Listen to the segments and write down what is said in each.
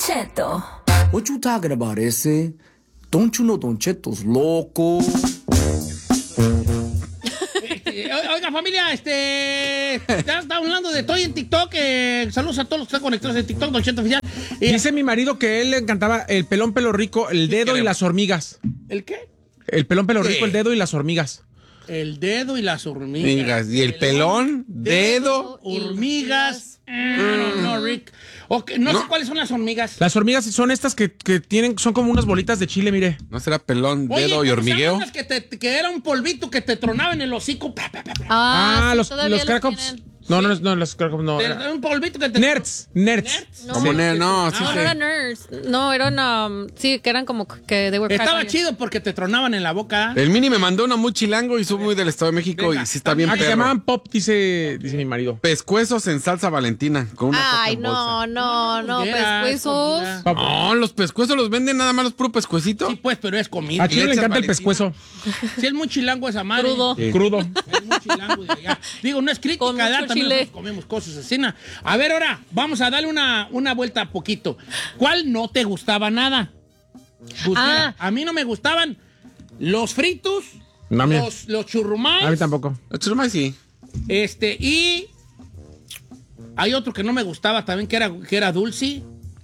Cheto. What you talking about, ese? Don't you know Don Cheto's loco? Oiga, familia, ya está hablando de estoy en TikTok. Saludos a todos los que están conectados en TikTok, Don Cheto Oficial. Dice mi marido que él le encantaba el pelón pelo rico, el dedo y las hormigas. ¿El qué? El pelón pelo rico, el dedo y las hormigas. El dedo y las hormigas. Y el pelón, dedo, hormigas. No, Rick. Okay, no sé cuáles son las hormigas. Las hormigas son estas que tienen, son como unas bolitas de chile, mire. ¿No será pelón, Oye, dedo y hormigueo? ¿sabes que era un polvito que te tronaba en el hocico? Ah, sí, los todavía Crackups. tienen. No, los Crackups no. Era un polvito que te... Nerds. No, Como no, sí, no, sí. no eran nerds. No, eran, sí, que eran como que they were Estaba crackers. chido porque te tronaban en la boca. El Mini me mandó una muy chilango y soy muy del Estado de México. Venga, y sí está bien Ah, que se perro. llamaban pop, dice mi marido. Pescuezos en salsa valentina con una coca Ay, en bolsa. no, Era pescuezos. comida. No, los pescuezos los venden nada más los puro pescuecitos. Sí, pues, pero es comida. A Chino le echas encanta el Valentina. pescuezo. Sí, es muy chilango esa madre. Crudo. Sí. Crudo. Es muy chilango de allá. Digo, no es crítica, Con mucho ¿verdad? También chile. nosotros comemos cosas así. ¿No? A ver, ahora, vamos a darle una vuelta a poquito. ¿Cuál no te gustaba nada? Pues mira, a mí no me gustaban los fritos, No, a mí. los churrumais. A mí tampoco. Los churrumais sí. Y hay otro que no me gustaba también, que era dulce.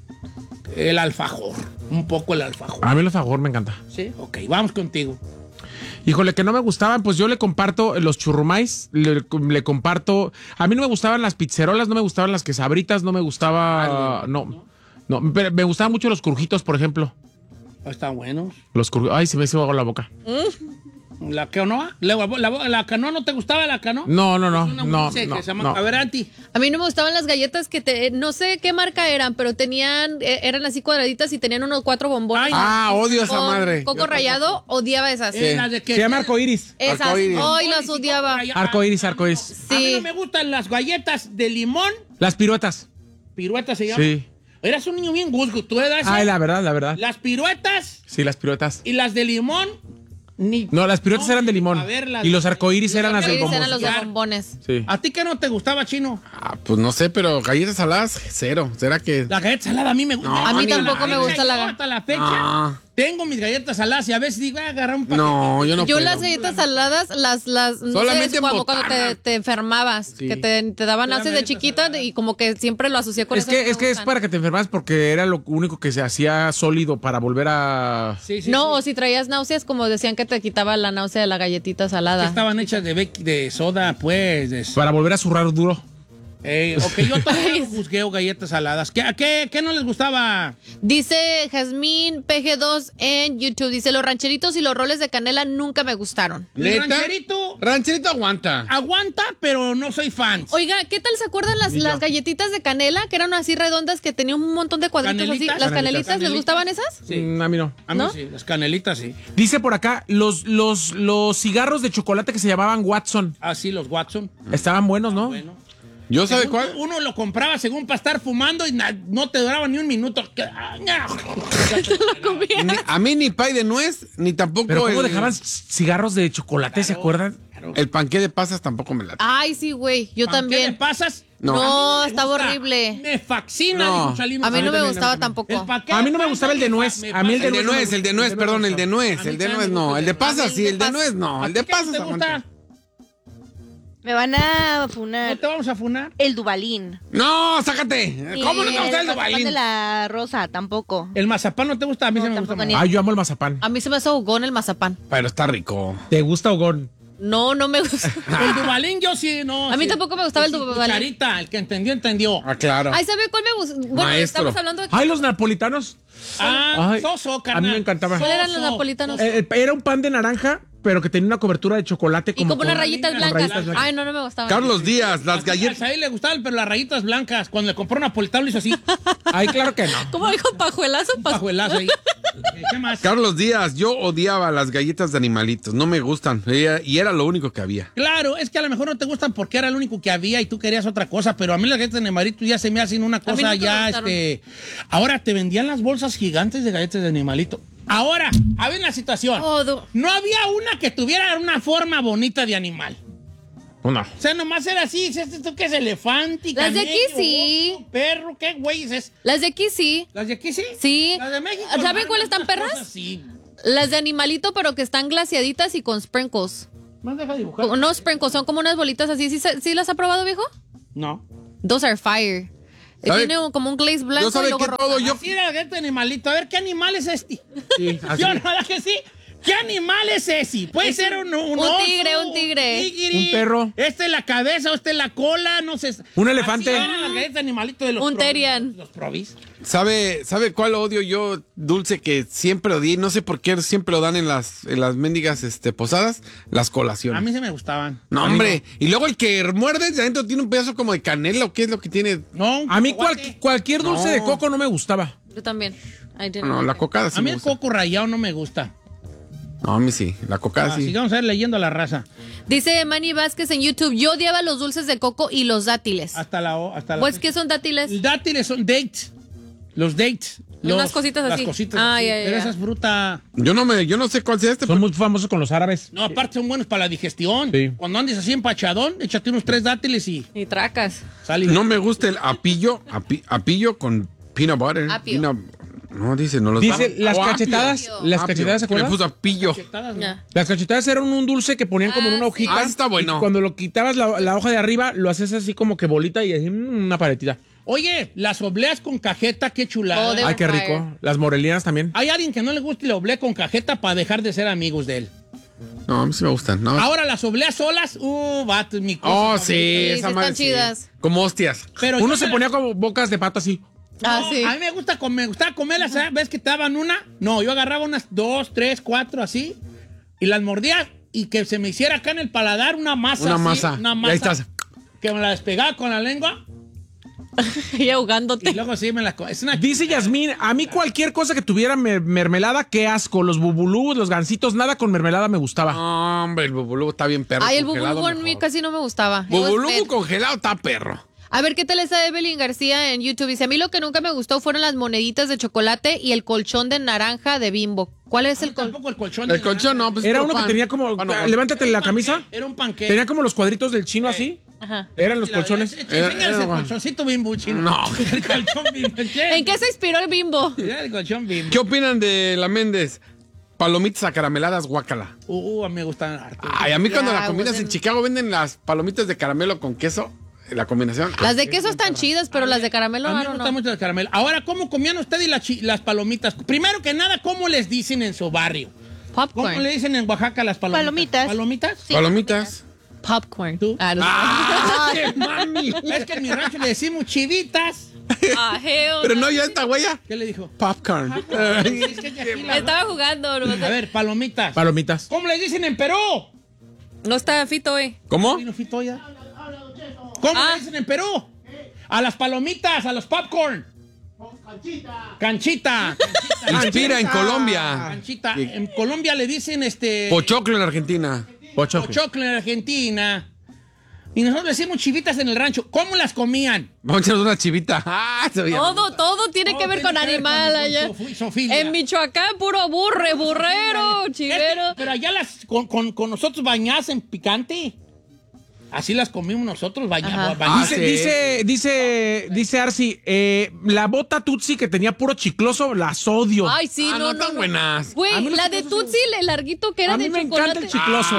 El alfajor. Un poco el alfajor. A mí el favor me encanta. Sí, ok, vamos contigo. Híjole, que no me gustaban, pues yo le comparto los churrumais, le comparto. A mí no me gustaban las pizzerolas, no me gustaban las quesabritas, no me gustaba. No, pero me gustaban mucho los crujitos, por ejemplo. Están buenos. Los crujitos. Ay, se me hizo agua la boca. ¿La canoa? ¿La canoa no te gustaba la canoa? No, Es una no, dulce que se llama... no. A ver, Anti. A mí no me gustaban las galletas que no sé qué marca eran, pero eran así cuadraditas y tenían unos 4 bombones. Ah, odio esa Con madre. Coco rallado, odiaba esas. Las de que... Se llama arcoíris. Esas, Arcoíris. hoy las odiaba. Arcoíris. A mí Sí. no me gustan las galletas de limón. Las piruetas. Piruetas se llaman. Sí. Eras un niño bien guzgo. ¿Tú eras? Ay, la verdad. Las piruetas Sí, las piruetas. y las de limón. No, las piruetas eran de limón. A ver, Y los arcoíris eran las del Arcoíris eran bombón. los de bombones. Sí. ¿A ti qué no te gustaba, Chino? Ah, pues no sé, pero galletas saladas, cero. ¿Será que...? La galleta salada a mí me gusta. A mí tampoco me gusta la- Hasta la fecha. Ah. Tengo mis galletas saladas y a veces digo, agarrar un paquete. No, yo no Yo puedo. las galletas saladas, no Solamente sé, en cuando botana. te enfermabas, Sí. que te daban Eran náuseas de galletas chiquita saladas. y como que siempre lo asocié con Es eso. que es para que te enfermas porque era lo único que se hacía sólido para volver a... Sí, sí, No, sí. o si traías náuseas, como decían que te quitaba la náusea de la galletita salada. Estaban hechas de soda, pues. Para volver a zurrar duro. Ok, yo también juzgueo galletas saladas. ¿Qué no les gustaba? Dice Jazmín PG2 en YouTube, dice, los rancheritos y los roles de canela nunca me gustaron. El ¿Neta? rancherito Rancherito aguanta. aguanta, pero no soy fan. Oiga, ¿qué tal se acuerdan las galletitas de canela? Que eran así redondas, que tenían un montón de cuadritos así. ¿Canelitas? ¿Las canelitas les Canelitas. gustaban esas? Sí. A mí no. A mí ¿No? sí, las canelitas sí. Dice por acá, los cigarros de chocolate que se llamaban Watson. Así los Watson. Estaban buenos, ¿no? Bueno. ¿Yo sabe Según cuál? Uno lo compraba según para estar fumando y no te duraba ni un minuto. A mí ni pay de nuez, ni tampoco Pero ¿cómo el, dejaban cigarros de chocolate, se acuerdan? el panqué de pasas tampoco me late. Ay, sí, güey, yo ¿Qué le también. pasas? No. No, A mí me estaba gusta. horrible. Me fascina. No. dijo Chalino. A mí no me también, gustaba a mí tampoco. A mí no me gustaba el de nuez. A mí El de nuez, perdón, el de nuez. El de nuez no. El de pasas sí, el de nuez no. El de pasas te gusta? aguanta. Me van a ¿No funar. te vamos a funar? El Dubalín. No, sácate. ¿Cómo no te gusta el mazapán de Dubalín? la rosa, tampoco. ¿El mazapán no te gusta? A mí No, sí me gusta tampoco más. ni- Ay, yo amo el mazapán. A mí se me hace ahogón el mazapán. Pero está rico. ¿Te gusta Ogón? No, no me gusta. El Dubalín yo sí, no. A mí sí. tampoco me gustaba el Sí, Dubalín. cucharita, el que entendió. Ah, claro. Ay, ¿sabe cuál me gusta? Bueno, Maestro. estamos hablando de... Ay, los napolitanos. Ay, Soso, a carnal. mí me encantaba. ¿Cuáles eran los Soso. napolitanos? Era un pan de naranja, pero que tenía una cobertura de chocolate Y como como unas con- rayitas con blancas. rayitas blancas. Ay, no me gustaban. Carlos Díaz, las galletas. A él le gustaban, pero las rayitas blancas. Cuando le compró napolitano lo hizo así. Ay, claro que no. ¿Cómo dijo pajuelazo? Pajuelazo ahí. ¿Qué más? Carlos Díaz, yo odiaba las galletas de animalitos. No me gustan. Y era lo único que había. Claro, es que a lo mejor no te gustan porque era el único que había y tú querías otra cosa, pero a mí las galletas de animalitos ya se me hacen una mí cosa nunca me ya, gustaron. Ahora te vendían las bolsas gigantes de galletas de animalito. Ahora, había una situación. Oh, No había una que tuviera una forma bonita de animal. No. O sea, nomás era así. ¿Esto qué es? Elefante, Las de camello, aquí sí. oso, perro, ¿qué güey es? Las de aquí sí. ¿Las de aquí sí? Sí. Las de México. ¿Saben no, cuáles están otras perras? cosas sí. Las de animalito, pero que están glaciaditas y con sprinkles. ¿Más deja dibujar? No sprinkles, son como unas bolitas así. ¿Sí las ha probado, viejo? No. Those are fire. ¿Sabe? Tiene como un glaze blanco Yo sabe y luego que rosa. todo yo... Así era este animalito. A ver, ¿qué animal es este? Sí, así. Yo, ¿verdad que sí? ¿Qué animal es ese? Puede ser un oso, tigre, un tigre. tigre, Un perro. Este es la cabeza o este es la cola, no sé. Un elefante. Así eran las galletas de animalito de los Un Provis, Terian. Los Provis. ¿Sabe cuál odio yo dulce que siempre odié? No sé por qué siempre lo dan en las mendigas posadas. Las colaciones. A mí se me gustaban. No, hombre. Y luego el que muerde de adentro tiene un pedazo como de canela o qué es lo que tiene. No, un A mí cacahuate. cualquier dulce No. de coco no me gustaba. Yo también. I didn't No, like la it. cocada sí A mí me el gusta. coco rayado no me gusta. No, a mí sí. La cocada sí. Sigamos a ver leyendo la raza. Dice Manny Vázquez en YouTube, yo odiaba los dulces de coco y los dátiles. Hasta la Pues, ¿qué son dátiles? Los dátiles son dates. Los dates. Unas cositas las así. cositas Ah, así. ya, Pero ya. esa es fruta. Yo no sé cuál sea este. Son muy famosos con los árabes. No, aparte son buenos para la digestión. Sí. Cuando andes así empachadón, échate unos 3 dátiles y Y tracas. sale. No me gusta el apillo con peanut butter. Apio. No, dice, no los Dice, da. las Oh, apio. cachetadas, las Apio. cachetadas, ¿se Le acuerdan? puso apillo. Ya. Las cachetadas eran un dulce que ponían como en una Ah, hojita. sí. Ah, está bueno. Y cuando lo quitabas la hoja de arriba, lo haces así como que bolita y así una paletita. Oye, las obleas con cajeta, qué chulada. Oh, de- Ay, qué fire. rico. Las morelianas también. Hay alguien que no le gusta la oblea con cajeta para dejar de ser amigos de él. No, a mí sí me gustan. No. Ahora las obleas solas, vato, mi cosa. Oh, favorita. sí, Sí, esa sí madre están sí. chidas. Como hostias. Pero Uno yo se me ponía como bocas de pato así. Ah, No, sí. A mí me gustaba comerlas, ¿sabes? ¿Ves que te daban una? No, yo agarraba unas 2, 3, 4 así y las mordía y que se me hiciera acá en el paladar una masa. Una así, masa. Una Y masa. ahí estás. Que me la despegaba con la lengua Y ahogándote. y luego sí me la... Es una... Dice Yasmín, a mí cualquier cosa que tuviera mermelada, qué asco. Los bubulubos, los gansitos, nada con mermelada me gustaba. No, hombre, el bubulubu está bien perro. Ay, el congelado bubulubu a mí mejor. casi no me gustaba. It was Bubulubu bad. congelado está perro. A ver, ¿qué tal está Evelyn García en YouTube? Dice, a mí lo que nunca me gustó fueron las moneditas de chocolate y el colchón de naranja de Bimbo. ¿Cuál es el colchón? Tampoco el colchón. El colchón no, pues Era puro uno que pan. tenía como... Pan, no, levántate la camisa. Era un panqueque. Tenía como los cuadritos del chino así. Ajá. Eran los colchones. Enséñales el colchoncito Bimbo, chino. No. El colchón Bimbo. ¿En qué se inspiró el Bimbo? Era el colchón Bimbo. ¿Qué opinan de la Méndez? Palomitas acarameladas, guácala. A mí me gustan harto. Ay, a mí cuando Ya, la combinas pues, en Chicago venden las palomitas de caramelo con queso, la combinación. Las de queso están chidas, pero las de caramelo, A mí I me don't gusta know. mucho el caramelo. Ahora, ¿cómo comían ustedes las palomitas? Primero que nada, ¿cómo les dicen en su barrio? ¿Cómo Popcorn. le dicen en Oaxaca las palomitas? Palomitas. ¿Palomitas? Palomitas. Popcorn. ¿Tú? Ah, no. ¡Ay, mami! Es que en mi rancho le decimos chivitas. Ah, hell Pero no. no, ya esta huella. ¿Qué le dijo? Popcorn. Es que de aquí la- Estaba jugando. No, A ver, palomitas. Palomitas. ¿Cómo les dicen en Perú? no está Fito, ¿Cómo? Vino Fito ya. ¿Cómo le dicen en Perú? A las palomitas, a los popcorn. Canchita. Inspira en Colombia. Canchita. En Colombia le dicen Pochoclo en Argentina. pochoclo en Argentina. Y nosotros le decimos chivitas en el rancho. ¿Cómo las comían? Vamos a echarnos una chivita. ¡Ah! Se veía. Todo tiene que ver con animal allá. Sofilia. En Michoacán, puro burrero, chivero. Pero allá con nosotros bañadas en picante. Así las comimos nosotros, Ajá. bañadas. Dice Arsi, la bota Tutsi que tenía puro chicloso, las odio. Ay, sí, Ah, no, no, tan buenas. Güey, A mí los la de chiclosos Tutsi, el larguito que era A de mí me chocolate. encanta el chicloso.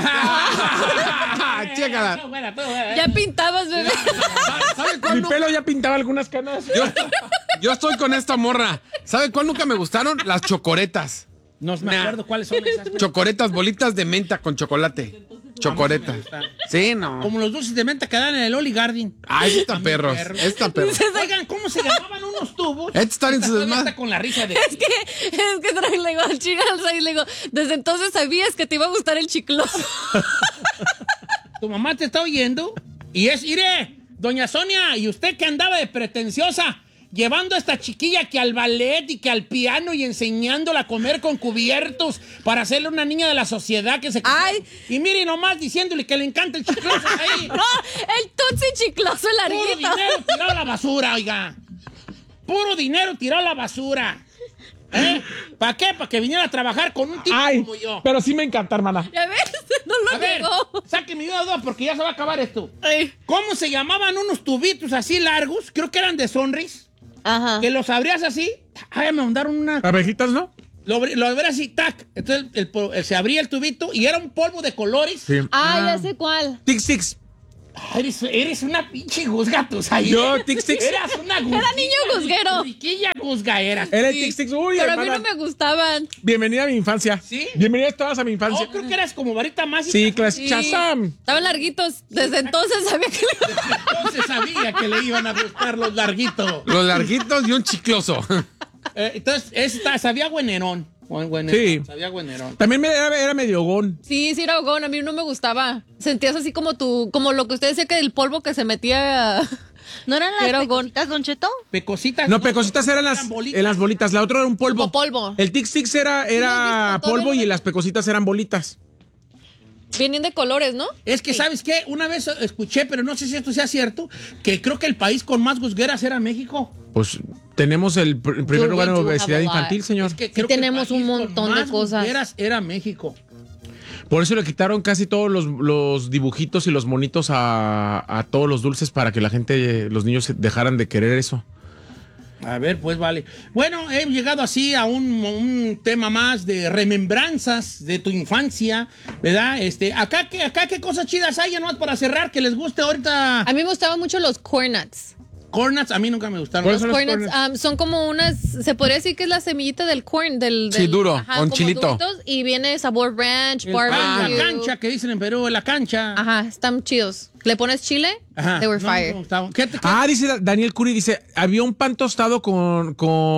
Chécala. Ya pintabas, bebé. ¿Sabe cuál Mi no? pelo ya pintaba algunas canas. Yo estoy con esta morra. ¿Sabe cuál nunca me gustaron? Las chocoretas. No me acuerdo cuáles son esas. Chocoretas, bolitas de menta con chocolate. Chocoretas. Sí, no. Como los dulces de menta que dan en el Oli Garden. Ay, esta perros. Esta perros. Oigan, ¿cómo se llamaban unos tubos? Este está en su Todavía desmadre. está con la risa de... Es que le digo al chino al Sai, le digo, desde entonces sabías que te iba a gustar el chicloso. Tu mamá te está oyendo y iré, doña Sonia, y usted que andaba de pretenciosa, llevando a esta chiquilla que al ballet y que al piano y enseñándola a comer con cubiertos para hacerle una niña de la sociedad que se... Ay. Y mire nomás diciéndole que le encanta el chicloso ahí. No, el Tutsi chicloso Puro larguito. dinero tirado a la basura, oiga. Puro dinero tirado a la basura. ¿Eh? ¿Para qué? Para que viniera a trabajar con un tipo Ay, como yo. pero sí me encanta, hermana. ¿Ya ves? No A ver, negó. sáqueme una duda porque ya se va a acabar esto. Ay. ¿Cómo se llamaban unos tubitos así largos? Creo que eran de Sonris. Ajá. Que los abrías así. Ay, me mandaron una. Abejitas, ¿no? Lo abrías así, tac. Entonces se abría el tubito y era un polvo de colores. Sí. Ah, ya sé cuál. Tix Tix. Ay, eres una pinche guzga, tú sabes. Yo, Tix Tix. Eras una guzga. Era niño guzguero. Riquilla guzga eras. Era el Tix Tix. Uy, Pero a mí hermana. no me gustaban. Bienvenida a mi infancia. ¿Sí? Bienvenidas todas a mi infancia. Oh, creo que eras como varita mágica. Sí, clase Sí. Shazam. Estaban larguitos. Desde entonces sabía que Entonces sabía que le iban a gustar los larguitos. Los larguitos y un chicloso. Entonces, sabía güenerón. Sí. Sabía güenerón. También era medio gón. Sí, era hogón, a mí no me gustaba. Sentías así como lo que usted decía que el polvo que se metía. ¿No eran las Era pecositas, Don Cheto? Pecositas. No, pecositas eran bolitas. en las bolitas. La otra era un polvo. Como polvo. El Tix Tix era ¿Sí lo has visto? polvo Todavía y no- las pecositas eran bolitas. Vienen de colores, ¿no? Es que, ¿sabes qué? Una vez escuché, pero no sé si esto sea cierto, que creo que el país con más guzgueras era México. Pues tenemos el primer lugar en we do obesidad have a lot. infantil, señor. Es que Sí creo que el tenemos país un con montón de más cosas. guzgueras era México. Por eso le quitaron casi todos los dibujitos y los monitos a todos los dulces para que la gente, los niños dejaran de querer eso. A ver, pues vale. Bueno, he llegado así a un tema más de remembranzas de tu infancia, ¿verdad? Acá qué cosas chidas hay, ya nomás para cerrar, que les guste ahorita. A mí me gustaban mucho los corn nuts. Corn nuts, a mí nunca me gustaron. ¿Cuáles Los son los corn nuts corn son como unas, se podría decir que es la semillita del corn, Sí, duro, con como chilito. duritos, y viene sabor ranch, La barbecue. cancha, que dicen en Perú, la cancha. Ajá, están chidos. ¿Le pones chile? Ajá. They were No, no fire. me gustaban. ¿Qué? Ah, dice Daniel Curi, dice, había un pan tostado con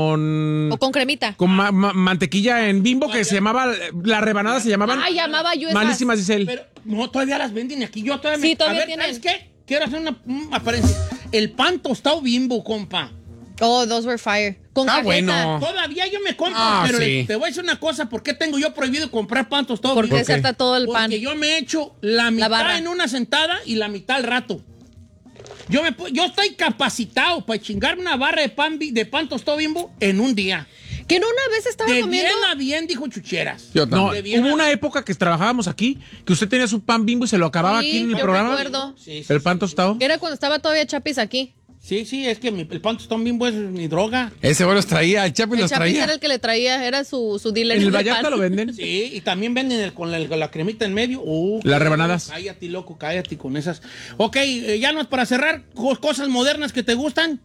O con cremita. mantequilla en Bimbo que se llamaba, las rebanadas se llamaban Ay, llamaba yo esas. malísimas, dice él. Pero no, todavía las venden aquí. Yo todavía Sí, todavía a ver, tienen. ¿sabes qué? Quiero hacer una apariencia. El pan tostado Bimbo, compa. Oh, those were fire. Con Ah, cajeta. bueno. Todavía yo me compro, Ah, pero sí. te voy a decir una cosa. ¿Por qué tengo yo prohibido comprar pan tostado Porque Bimbo? se harta todo el pan. Porque yo me echo la mitad barra. en una sentada y la mitad al rato. Yo estoy capacitado para chingarme una barra de pan tostado Bimbo en un día. Que no una vez estaba De comiendo. bien a bien, dijo Chucheras. Yo No, también. de bien hubo a- una época que trabajábamos aquí, que usted tenía su pan Bimbo y se lo acababa Sí, aquí en el yo programa. recuerdo. Sí, sí, El sí, pan sí. tostado. Era cuando estaba todavía Chapis aquí. Sí, es que el pan tostado Bimbo es mi droga. Ese güey los traía, el Chapi El los Chapis traía. era el que le traía, era su dealer. En el de Vallarta pan. lo venden. Sí, y también venden con la cremita en medio. Las rebanadas. Cállate, loco, cállate con esas. Ok, ya no es para cerrar. Cosas modernas que te gustan.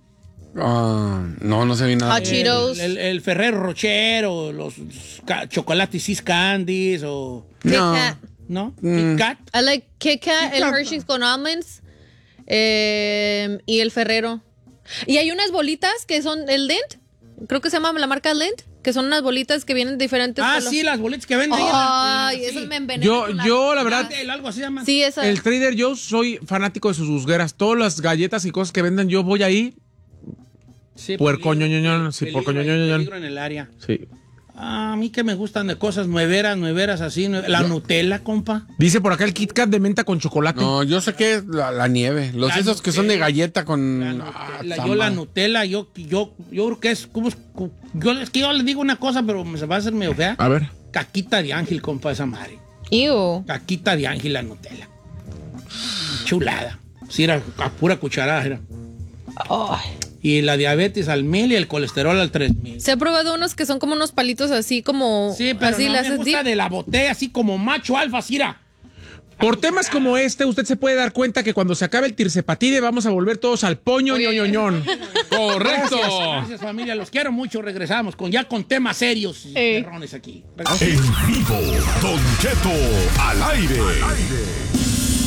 No se vi nada. Hot Cheetos. El Ferrero Rocher o los chocolates Sis Candies o... Kit No. Kat. ¿No? Kit Kat. I like Kit Kat, el Hershey's con almonds y el Ferrero. Y hay unas bolitas que son el Lindt, creo que se llama la marca Lindt, que son unas bolitas que vienen de diferentes Ah, colores. sí, las bolitas que venden. ahí en la- Ay, sí. eso me envenena. con Yo, la verdad, Algo así se llama. Sí, esa. el Trader Joe's soy fanático de sus guzgueras. Todas las galletas y cosas que venden, yo voy ahí. Sí, Puercoñoñoñón, sí, peligro, puercoñoñoñón. peligro en el área. Sí. Ah, a mí que me gustan de cosas nueveras así. La Nutella, compa. Dice por acá el Kit Kat de menta con chocolate. No, yo sé que es la nieve. Los La esos que son de Nutella. galleta con. La samba. Nutella, yo creo que es como... es que yo le digo una cosa, pero se va a hacer medio fea. A ver. Caquita de ángel, compa, esa madre. Ew. Caquita de ángel, la Nutella. Chulada. Sí, era a pura cucharada. Era. Y la diabetes al 1000 y el colesterol al 3000. Se ha probado unos que son como unos palitos así como... Sí, pero así no le me haces gusta dip. de la botella, así como macho alfa, Cira. Por temas como este, usted se puede dar cuenta que cuando se acabe el tircepatide vamos a volver todos al poño ñoñoñón. ¡Correcto! Gracias, familia. Los quiero mucho. Regresamos con temas serios y perrones aquí. En vivo, Don Cheto al aire.